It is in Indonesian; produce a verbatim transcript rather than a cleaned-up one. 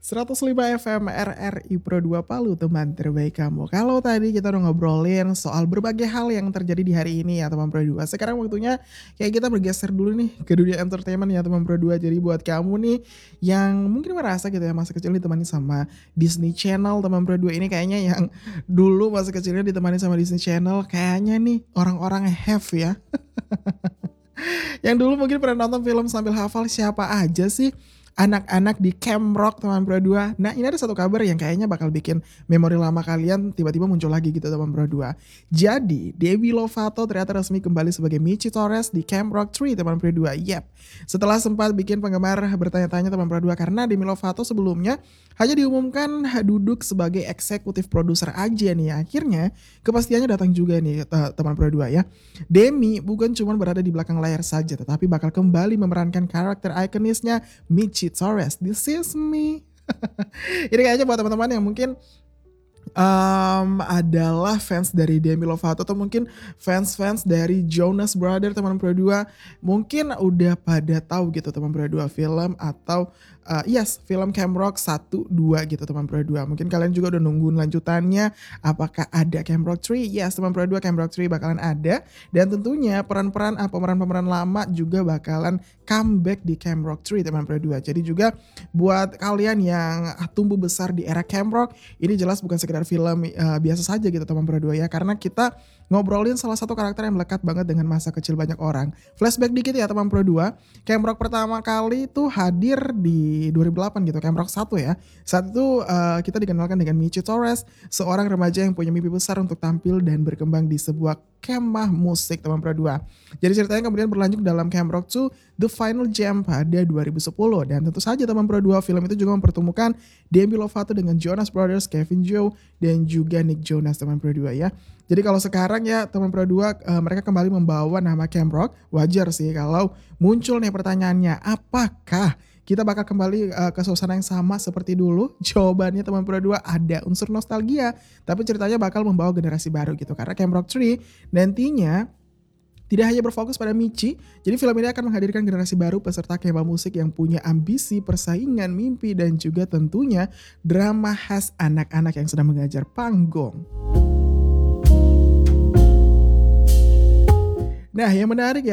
seratus lima F M R R I Pro dua Palu, teman terbaik kamu. Kalau tadi kita udah ngobrolin soal berbagai hal yang terjadi di hari ini ya teman Pro dua. Sekarang waktunya kayak kita bergeser dulu nih ke dunia entertainment ya teman Pro dua. Jadi buat kamu nih yang mungkin merasa gitu ya masa kecil ditemani sama Disney Channel teman Pro dua, ini kayaknya yang dulu masa kecilnya ditemani sama Disney Channel kayaknya nih orang-orang have ya. Yang dulu mungkin pernah nonton film sambil hafal siapa aja sih anak-anak di Camp Rock teman Pro dua. Nah, ini ada satu kabar yang kayaknya bakal bikin memori lama kalian tiba-tiba muncul lagi gitu teman Pro dua. Jadi, Demi Lovato ternyata resmi kembali sebagai Michi Torres di Camp Rock tiga teman Pro dua. Yep. Setelah sempat bikin penggemar bertanya-tanya teman Pro dua karena Demi Lovato sebelumnya hanya diumumkan duduk sebagai eksekutif produser aja nih. Akhirnya kepastiannya datang juga nih teman Pro dua ya. Demi bukan cuma berada di belakang layar saja, tetapi bakal kembali memerankan karakter ikonisnya Michi Torres. This is me. Ini kayaknya buat teman-teman yang mungkin um, adalah fans dari Demi Lovato atau mungkin fans-fans dari Jonas Brothers teman Pro dua, mungkin udah pada tahu gitu teman Pro dua film atau uh, yes film Camp Rock satu dua gitu teman Pro dua. Mungkin kalian juga udah nungguin lanjutannya, apakah ada Camp Rock tiga? Yes teman Pro dua, Camp Rock tiga bakalan ada, dan tentunya peran-peran uh, pemeran-pemeran lama juga bakalan comeback di Camp Rock tiga teman Pro dua. Jadi juga buat kalian yang tumbuh besar di era Camp Rock, ini jelas bukan sekedar film uh, biasa saja gitu teman Pro dua ya, karena kita ngobrolin salah satu karakter yang melekat banget dengan masa kecil banyak orang. Flashback dikit ya teman Pro dua, Camp Rock pertama kali tuh hadir di dua ribu delapan gitu, Camp Rock satu ya. Saat itu uh, kita dikenalkan dengan Michi Torres, seorang remaja yang punya mimpi besar untuk tampil dan berkembang di sebuah kemah musik teman Pro dua. Jadi ceritanya kemudian berlanjut dalam Camp Rock dua The Final Jam pada dua ribu sepuluh, dan tentu saja teman Pro dua, film itu juga mempertemukan Demi Lovato dengan Jonas Brothers, Kevin Joe dan juga Nick Jonas teman Pro dua ya. Jadi kalau sekarang ya teman Pro dua, uh, mereka kembali membawa nama Camp Rock, wajar sih kalau muncul nih pertanyaannya, apakah kita bakal kembali uh, ke suasana yang sama seperti dulu? Jawabannya teman Pro dua ada unsur nostalgia, tapi ceritanya bakal membawa generasi baru gitu, karena Camp Rock tiga nantinya tidak hanya berfokus pada Michi, jadi film ini akan menghadirkan generasi baru peserta kemah musik yang punya ambisi, persaingan, mimpi, dan juga tentunya drama khas anak-anak yang sedang mengajar panggung. Nah, yang menarik ya